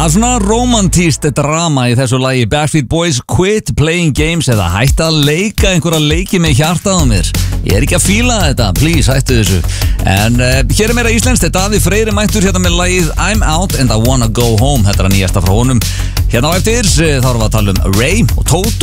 svona romantískt drama í þessu lagi. Backstreet Boys, Quit Playing Games, eða hætta að leika einhverja leiki með hjartað á mér. Ég er ekki að fíla þetta, please, hættu þessu. En hér er meira íslenskt. Daði Freyri mættur hérna með lagið I'm Out and I Wanna Go Home. Þetta er að nýjasta frá honum. Hérna á eftir þá erum við að tala um Ray og Tóto.